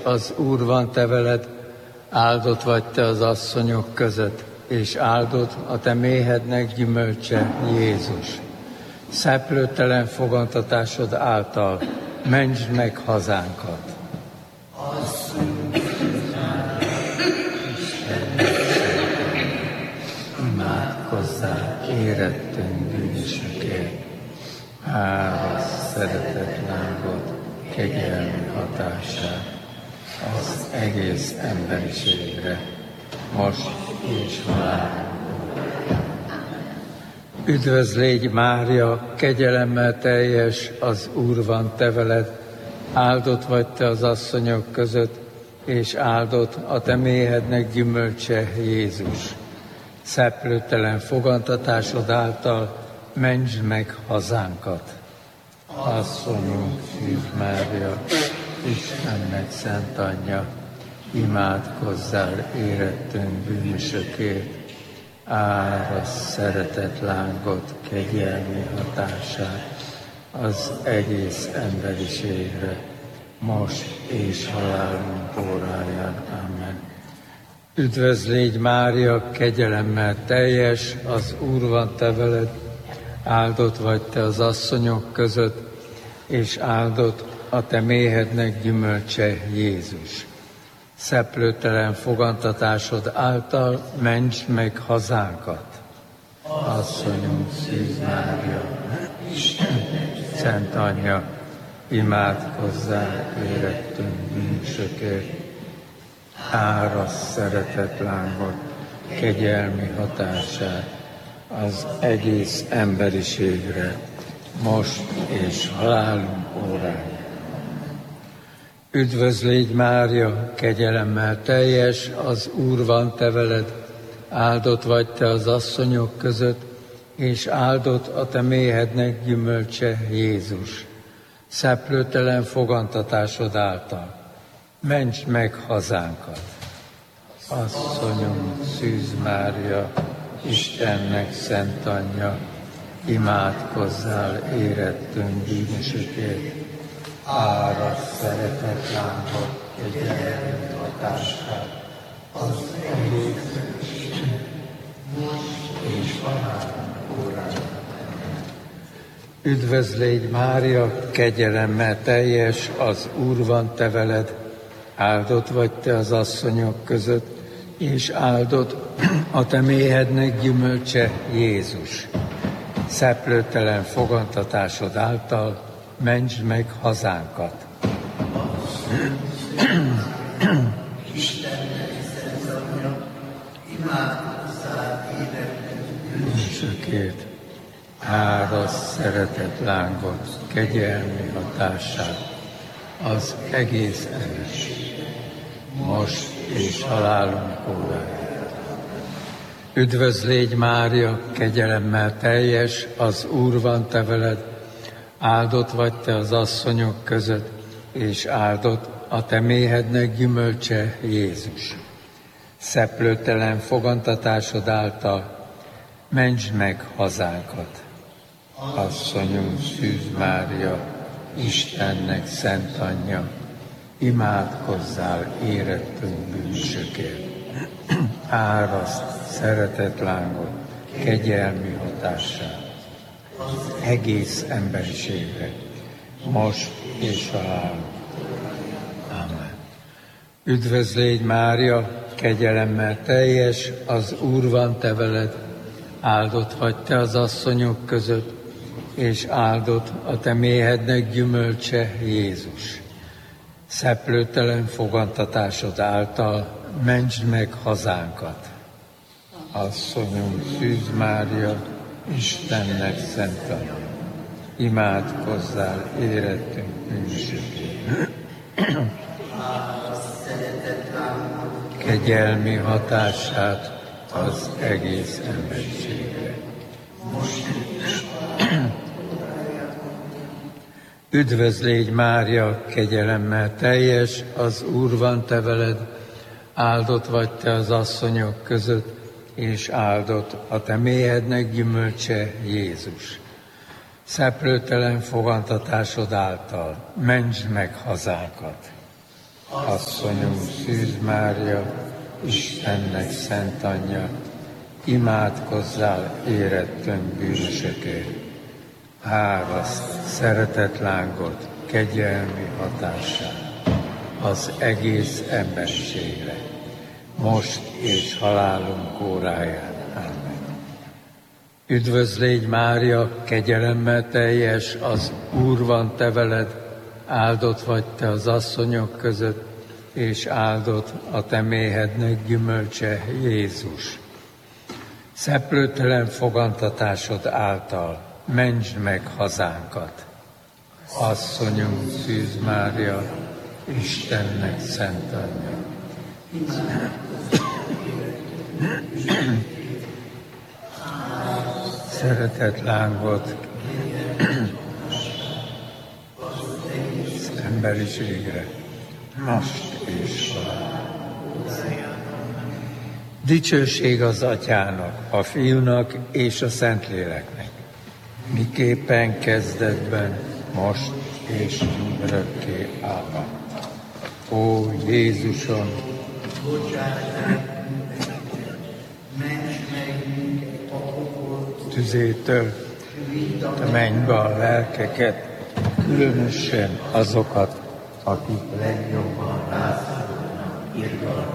az Úr van te veled, áldott vagy te az asszonyok között, és áldott a te méhednek gyümölcse, Jézus. Szeplőtelen fogantatásod által mentsd meg hazánkat. Imádkozzál érettünk bűnösökért, árasz szeretet lángot, kegyelmi hatását az egész emberiségre, most és halálunkor. Üdvözl légy, Mária, kegyelemmel teljes, az Úr van te veled, áldott vagy te az asszonyok között, és áldott a te méhednek gyümölcse, Jézus. Szeplőtelen fogantatásod által mentsd meg hazánkat. Asszonyunk, Szűz Mária, Istennek szent anyja, imádkozzál érettünk bűnösökért, árasz szeretet lángot, kegyelmi hatását az egész emberiségre, most és halálunk óráján. Amen. Üdvözl légy, Mária, kegyelemmel teljes, az Úr van te veled, áldott vagy te az asszonyok között, és áldott a te méhednek gyümölcse, Jézus. Szeplőtelen fogantatásod által mentsd meg hazánkat. Asszonyunk, Szűz Mária, Szent Anyja, imádkozzál érettünk bűnösökért, árasz szeretet lángot, kegyelmi hatását az egész emberiségre, most és halálunk óráján. Üdvözl légy, Mária, kegyelemmel teljes, az Úr van te veled, áldott vagy te az asszonyok között, és áldott a te méhednek gyümölcse, Jézus. Szeplőtelen fogantatásod által mentsd meg hazánkat. Asszonyunk, Szűz Mária, Istennek szent anyja, imádkozzál érettünk bűnösökért, árasz szeretet lángot, kegyelmi hatását az egész és halálunk óráján. Üdvözl légy, Mária, kegyelemmel teljes, az Úr van te veled, áldott vagy te az asszonyok között, és áldott a te méhednek gyümölcse, Jézus. Szeplőtelen fogantatásod által mentsd meg hazánkat. Istennek szent anyja, imádkozzál érettünk bűnösökért, árasz szeretet lángot, kegyelmi hatását az egész emberiség, most és halálunk óráján. Üdvözl légy, Mária, kegyelemmel teljes, az Úr van te veled, áldott vagy te az asszonyok között, és áldott a te méhednek gyümölcse, Jézus. Szeplőtelen fogantatásod által mentsd meg hazánkat. Asszonyunk, Szűz Mária, Istennek szent anyja, imádkozzál érettünk bűnösökért, áraszt szeretet lángot, kegyelmi hatását az egész emberiségre, most és halálunk. Amen. Üdvözl légy, Mária, kegyelemmel teljes, az Úr van te veled, áldott vagy te az asszonyok között, és áldott a te méhednek gyümölcse, Jézus. Szeplőtelen fogantatásod által mentsd meg hazánkat. Asszonyunk, Szűz Mária, Istennek szent anyja, imádkozzál érettünk bűnösökért. Kegyelmi hatását az egész emberiségre. Üdvözl légy, Mária, kegyelemmel teljes, az Úr van te veled, áldott vagy te az asszonyok között, és áldott a te méhednek gyümölcse, Jézus. Szeplőtelen fogantatásod által mentsd meg hazánkat. Asszonyunk Szűz Mária, Istennek szent anyja, imádkozzál érettünk bűnösökért. Áraszt szeretetlángot, kegyelmi hatását az egész emberiségre, most és halálunk óráján. Amen. Üdvözl légy, Mária, kegyelemmel teljes, az Úr van te veled, áldott vagy te az asszonyok között, és áldott a te méhednek gyümölcse, Jézus. Szeplőtelen fogantatásod által mentsd meg hazánkat. Asszonyunk Szűz Mária, Istennek szent anyja. Szeretetlángot az emberiségre, most és dicsőség az Atyának, a Fiúnak és a Szentléleknek, miképpen kezdetben, most és örökké állva. Ó Jézusom, tüzétől te menj be a lelkeket, különösen azokat, akik legjobban rászorulnak irgalmat.